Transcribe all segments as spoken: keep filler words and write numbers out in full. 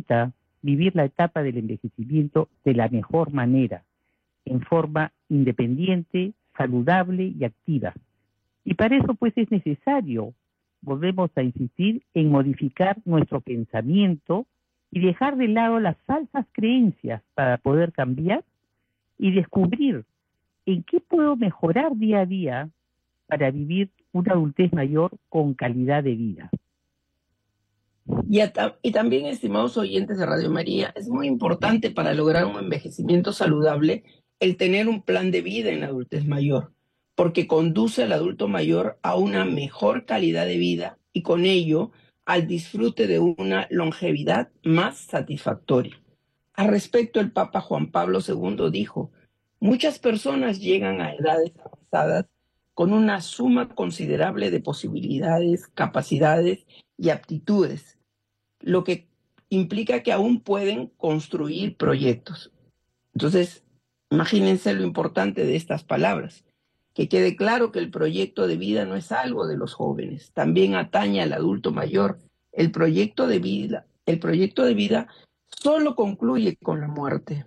permita vivir la etapa del envejecimiento de la mejor manera, en forma independiente, saludable y activa. Y para eso pues es necesario, volvemos a insistir, en modificar nuestro pensamiento y dejar de lado las falsas creencias para poder cambiar y descubrir en qué puedo mejorar día a día para vivir una adultez mayor con calidad de vida. Y, a, y también, estimados oyentes de Radio María, es muy importante para lograr un envejecimiento saludable el tener un plan de vida en la adultez mayor, porque conduce al adulto mayor a una mejor calidad de vida y con ello al disfrute de una longevidad más satisfactoria. Al respecto, el Papa Juan Pablo segundo dijo: muchas personas llegan a edades avanzadas con una suma considerable de posibilidades, capacidades y aptitudes, lo que implica que aún pueden construir proyectos. Entonces, imagínense lo importante de estas palabras. Que quede claro que el proyecto de vida no es algo de los jóvenes, también atañe al adulto mayor. El proyecto de vida, el proyecto de vida solo concluye con la muerte.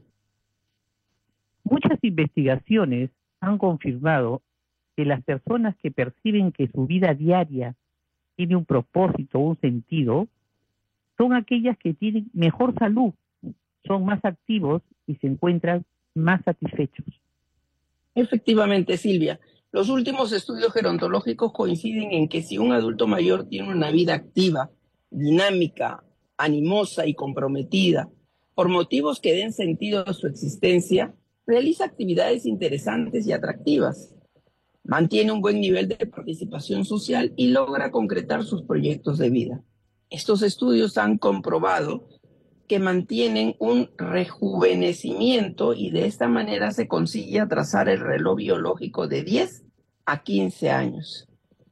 Muchas investigaciones han confirmado que las personas que perciben que su vida diaria tiene un propósito, un sentido, son aquellas que tienen mejor salud, son más activos y se encuentran más satisfechos. Efectivamente, Silvia, los últimos estudios gerontológicos coinciden en que si un adulto mayor tiene una vida activa, dinámica, animosa y comprometida, por motivos que den sentido a su existencia, realiza actividades interesantes y atractivas, mantiene un buen nivel de participación social y logra concretar sus proyectos de vida. Estos estudios han comprobado que mantienen un rejuvenecimiento y de esta manera se consigue atrasar el reloj biológico de diez a quince años.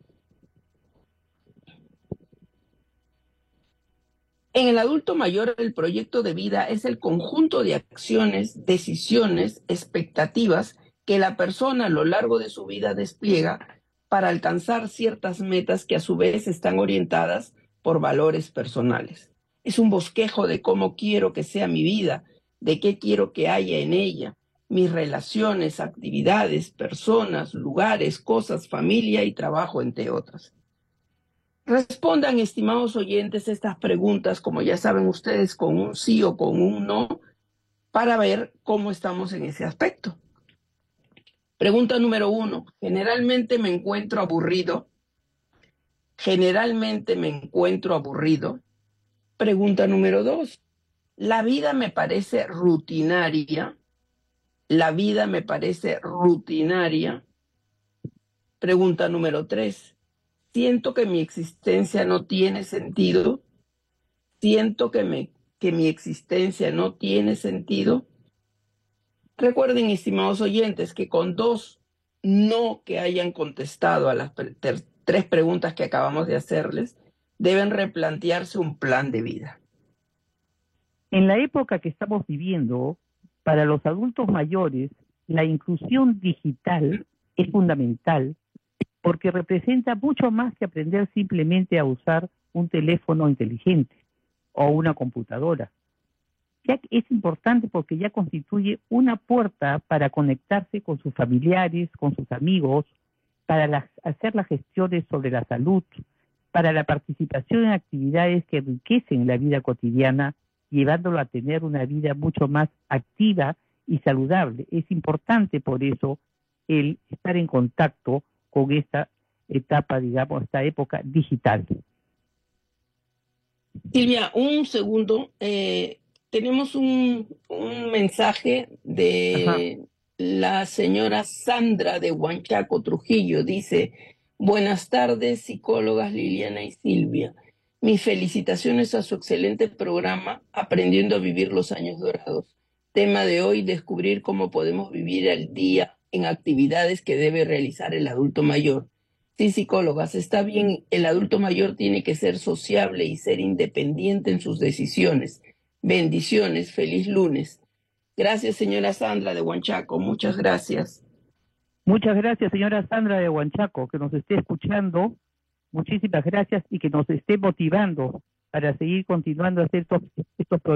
En el adulto mayor, el proyecto de vida es el conjunto de acciones, decisiones, expectativas que la persona a lo largo de su vida despliega para alcanzar ciertas metas que a su vez están orientadas por valores personales. Es un bosquejo de cómo quiero que sea mi vida, de qué quiero que haya en ella, mis relaciones, actividades, personas, lugares, cosas, familia y trabajo, entre otras. Respondan, estimados oyentes, estas preguntas, como ya saben ustedes, con un sí o con un no, para ver cómo estamos en ese aspecto. Pregunta número uno. Generalmente me encuentro aburrido. Generalmente me encuentro aburrido. Pregunta número dos. La vida me parece rutinaria. La vida me parece rutinaria. Pregunta número tres. Siento que mi existencia no tiene sentido. Siento que, me, que mi existencia no tiene sentido. Recuerden, estimados oyentes, que con dos no que hayan contestado a las pre tres preguntas que acabamos de hacerles, deben replantearse un plan de vida. En la época que estamos viviendo, para los adultos mayores, la inclusión digital es fundamental porque representa mucho más que aprender simplemente a usar un teléfono inteligente o una computadora. Ya que es importante porque ya constituye una puerta para conectarse con sus familiares, con sus amigos, para las, hacer las gestiones sobre la salud, para la participación en actividades que enriquecen la vida cotidiana, llevándolo a tener una vida mucho más activa y saludable. Es importante por eso el estar en contacto con esta etapa, digamos, esta época digital. Silvia, un segundo. Eh, tenemos un, un mensaje de Ajá. la señora Sandra de Huanchaco, Trujillo. Dice: buenas tardes, psicólogas Liliana y Silvia. Mis felicitaciones a su excelente programa Aprendiendo a Vivir los Años Dorados. Tema de hoy: descubrir cómo podemos vivir al día en actividades que debe realizar el adulto mayor. Sí, psicólogas, está bien, el adulto mayor tiene que ser sociable y ser independiente en sus decisiones. Bendiciones, feliz lunes. Gracias, señora Sandra de Huanchaco, muchas gracias. Muchas gracias, señora Sandra de Huanchaco, que nos esté escuchando. Muchísimas gracias y que nos esté motivando para seguir continuando a hacer estos, estos programas.